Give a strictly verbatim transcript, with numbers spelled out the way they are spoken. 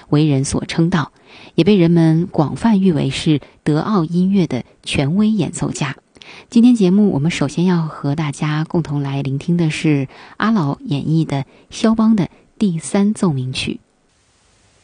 为人所称道，也被人们广泛誉为是德奥音乐的权威演奏家。今天节目我们首先要和大家共同来聆听的是阿劳演绎的肖邦的第三奏鸣曲。